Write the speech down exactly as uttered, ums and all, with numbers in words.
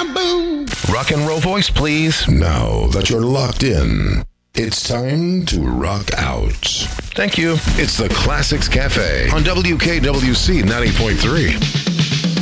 boom. Rock and roll voice, please. Now that you're locked in, it's time to rock out. Thank you. It's the Classics Cafe on W K W C ninety point three.